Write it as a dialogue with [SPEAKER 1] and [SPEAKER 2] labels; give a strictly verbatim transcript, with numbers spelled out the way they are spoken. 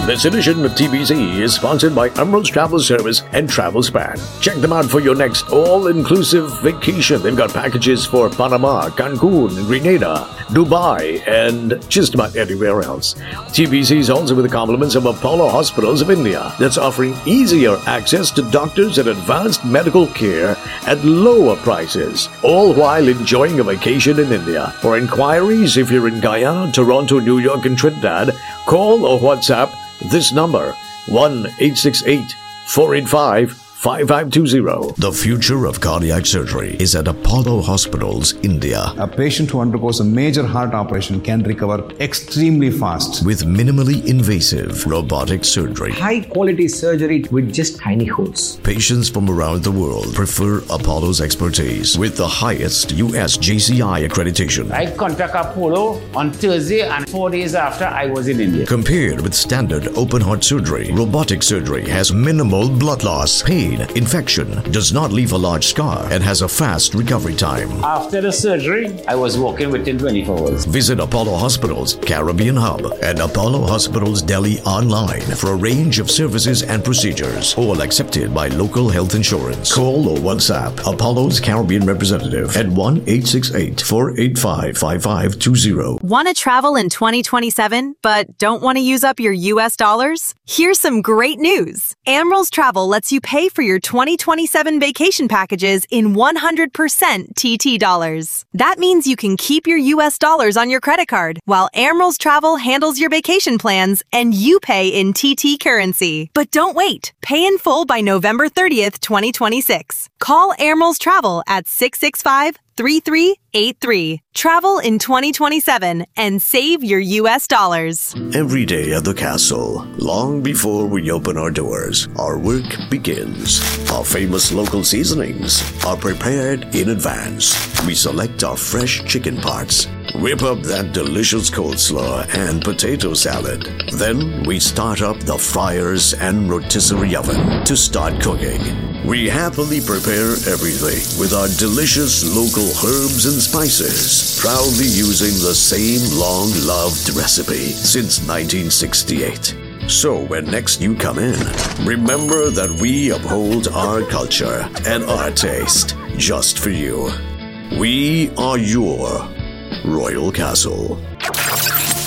[SPEAKER 1] This edition of T B C is sponsored by Emerald's Travel Service and Travel Span. Check them out for your next all-inclusive vacation. They've got packages for Panama, Cancun, Grenada, Dubai, and just about anywhere else. T B C is also with the compliments of Apollo Hospitals of India, that's offering easier access to doctors and advanced medical care at lower prices, all while enjoying a vacation in India. For inquiries, if you're in Guyana, Toronto, New York, and Trinidad, call or WhatsApp this number, one eight six eight, four eight five, five five two zero.
[SPEAKER 2] The future of cardiac surgery is at Apollo Hospitals, India.
[SPEAKER 3] A patient who undergoes a major heart operation can recover extremely fast
[SPEAKER 2] with minimally invasive robotic surgery.
[SPEAKER 4] High quality surgery with just tiny holes.
[SPEAKER 2] Patients from around the world prefer Apollo's expertise with the highest U S J C I accreditation.
[SPEAKER 5] I contact Apollo on Thursday and four days after I was in India.
[SPEAKER 2] Compared with standard open heart surgery, robotic surgery has minimal blood loss, pain, infection, does not leave a large scar, and has a fast recovery time.
[SPEAKER 5] After the surgery, I was walking within twenty-four hours.
[SPEAKER 2] Visit Apollo Hospitals Caribbean Hub and Apollo Hospitals Delhi online for a range of services and procedures, all accepted by local health insurance. Call or WhatsApp Apollo's Caribbean representative at one eight six eight, four eight five, five five two zero.
[SPEAKER 6] Want to travel in twenty twenty-seven, but don't want to use up your U S dollars? Here's some great news. Emerald's Travel lets you pay for your twenty twenty-seven vacation packages in one hundred percent T T dollars. That means you can keep your U S dollars on your credit card, while Emerald's Travel handles your vacation plans and you pay in T T currency. But don't wait. Pay in full by November thirtieth, twenty twenty-six. Call Emerald's Travel at six six five, three three eight three. Travel in twenty twenty-seven and save your U S dollars.
[SPEAKER 2] Every day at the castle, long before we open our doors, our work begins. Our famous local seasonings are prepared in advance. We select our fresh chicken parts, whip up that delicious coleslaw and potato salad. Then we start up the fryers and rotisserie oven to start cooking. We happily prepare everything with our delicious local herbs and spices, proudly using the same long-loved recipe since nineteen sixty-eight. So when next you come in, remember that we uphold our culture and our taste just for you. We are your Royal Castle.